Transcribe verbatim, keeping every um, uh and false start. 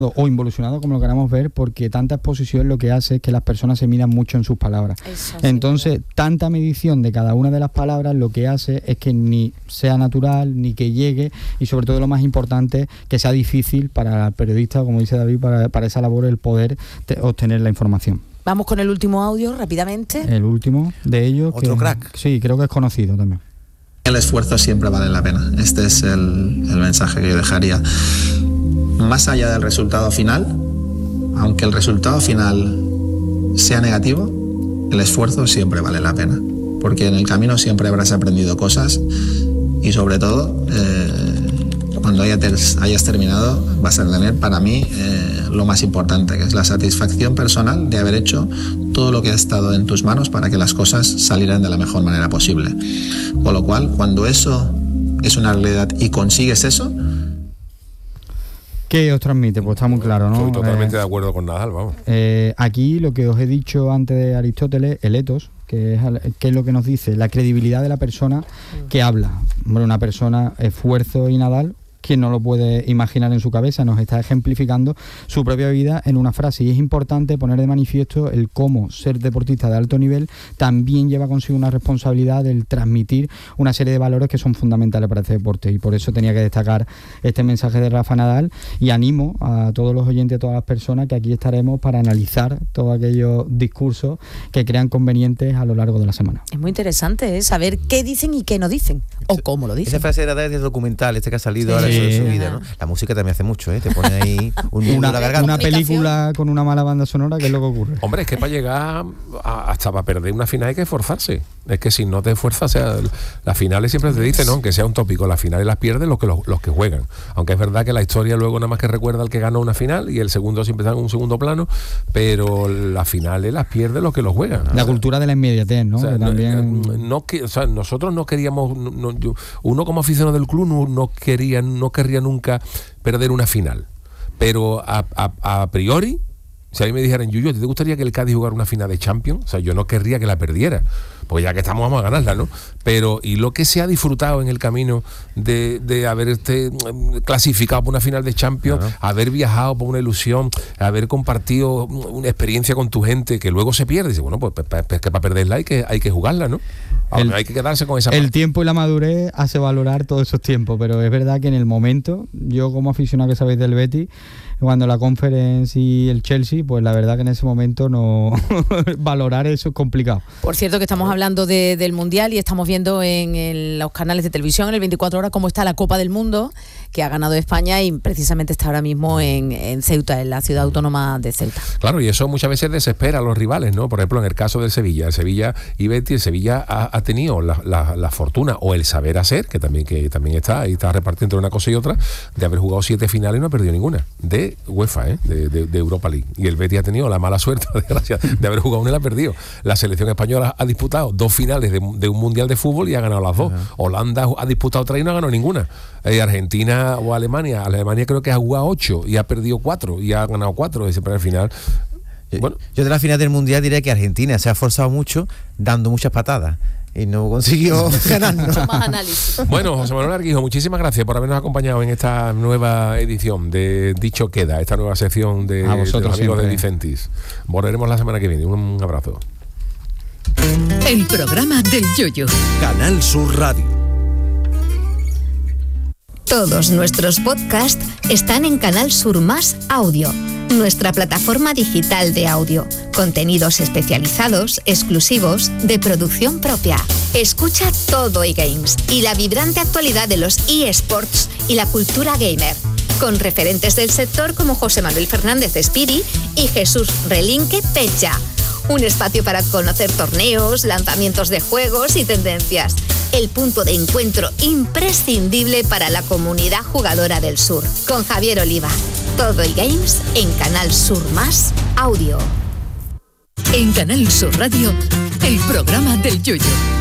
o involucionado, como lo queramos ver, porque tanta exposición lo que hace es que las personas se midan mucho en sus palabras. Eso, Entonces, sí, tanta medición de cada una de las palabras lo que hace es que ni sea natural, ni que llegue, y sobre todo lo más importante, que sea difícil para el periodista, como dice David, para, para esa labor el poder te, obtener la información. Vamos con el último audio, rápidamente. El último de ellos. Otro que, crack. Sí, creo que es conocido también. El esfuerzo siempre vale la pena. Este es el, el mensaje que yo dejaría. Más allá del resultado final, aunque el resultado final sea negativo, el esfuerzo siempre vale la pena, porque en el camino siempre habrás aprendido cosas y sobre todo eh, cuando hayas, hayas terminado vas a tener para mí eh, lo más importante, que es la satisfacción personal de haber hecho todo lo que ha estado en tus manos para que las cosas salieran de la mejor manera posible. Con lo cual, cuando eso es una realidad y consigues eso, ¿qué os transmite? Pues está muy claro, ¿no? Estoy totalmente eh, de acuerdo con Nadal, vamos. Eh, aquí lo que os he dicho antes de Aristóteles, el etos, que es, que es lo que nos dice la credibilidad de la persona que habla. Bueno, una persona, esfuerzo y Nadal, quien no lo puede imaginar en su cabeza, nos está ejemplificando su propia vida en una frase, y es importante poner de manifiesto el cómo ser deportista de alto nivel también lleva consigo una responsabilidad del transmitir una serie de valores que son fundamentales para este deporte, y por eso tenía que destacar este mensaje de Rafa Nadal, y animo a todos los oyentes, a todas las personas, que aquí estaremos para analizar todos aquellos discursos que crean convenientes a lo largo de la semana. Es muy interesante, ¿eh? Saber qué dicen y qué no dicen, o cómo lo dicen. Esa frase era de documental, este que ha salido Sí. ahora de Sí. su vida, ¿no? La música también hace mucho, ¿eh? Te pone ahí un nudo Una, en la garganta. una película con una mala banda sonora, ¿qué es lo que ocurre? Hombre, es que para llegar a, hasta para perder una final hay que esforzarse. Es que si no te esfuerzas, o sea, las finales siempre te dicen, ¿no? Aunque sea un tópico, las finales las pierden los que, los, los que juegan. Aunque es verdad que la historia luego nada más que recuerda al que ganó una final y el segundo siempre está en un segundo plano, pero las finales las pierden los que los juegan. La cultura de la inmediatez, ¿no? O sea, que también... no, no, o sea, nosotros no queríamos, no, no, yo, uno como aficionado del club no, no quería, no querría nunca perder una final, pero a, a, a priori, si a mí me dijeran, Yuyo, ¿te gustaría que el Cádiz jugara una final de Champions? O sea, yo no querría que la perdiera, pues ya que estamos vamos a ganarla, ¿no? Pero, y lo que se ha disfrutado en el camino de, de haber este, clasificado por una final de Champions, claro, haber viajado por una ilusión, haber compartido una experiencia con tu gente que luego se pierde, y dice, bueno, pues, pues, pues que para perderla hay que, hay que jugarla, ¿no? El, hay que quedarse con esa el parte. tiempo y la madurez hace valorar todos esos tiempos, pero es verdad que en el momento, yo como aficionado que sabéis del Betis, cuando la Conference y el Chelsea, pues la verdad que en ese momento no valorar eso es complicado. Por cierto, que estamos hablando de, del Mundial y estamos viendo en, en los canales de televisión, en el veinticuatro horas, cómo está la Copa del Mundo, que ha ganado España y precisamente está ahora mismo en, en Ceuta, en la ciudad autónoma de Ceuta. Claro, y eso muchas veces desespera a los rivales, ¿no? Por ejemplo, en el caso del Sevilla, el Sevilla y Betis, el Sevilla ha, ha tenido la, la, la fortuna o el saber hacer, que también, que también está, y está repartiendo entre una cosa y otra, de haber jugado siete finales y no ha perdido ninguna, de UEFA, ¿eh? de, de, de Europa League. Y el Betis ha tenido la mala suerte, desgracia, de haber jugado una y la ha perdido. La selección española ha disputado dos finales de, de un mundial de fútbol y ha ganado las dos. Uh-huh. Holanda ha disputado tres y no ha ganado ninguna. Eh, Argentina o Alemania, Alemania creo que ha jugado ocho y ha perdido cuatro y ha ganado cuatro, y siempre al final. Bueno. Yo de la final del mundial diré que Argentina se ha esforzado mucho dando muchas patadas y no consiguió ganarnos. Más análisis. Bueno, José Manuel Arguijo, muchísimas gracias por habernos acompañado en esta nueva edición de Dicho Queda, esta nueva sección de, de los amigos siempre. de Vicentis. Volveremos la semana que viene. Un abrazo. El programa del Yoyo. Canal Sur Radio. Todos nuestros podcasts están en Canal Sur Más Audio, nuestra plataforma digital de audio. Contenidos especializados, exclusivos, de producción propia. Escucha todo eGames y la vibrante actualidad de los eSports y la cultura gamer, con referentes del sector como José Manuel Fernández Espiri y Jesús Relinque Pecha. Un espacio para conocer torneos, lanzamientos de juegos y tendencias. El punto de encuentro imprescindible para la comunidad jugadora del sur. Con Javier Oliva. Todo eGames en Canal Sur Más Audio. En Canal Sur Radio, el programa del Yoyo.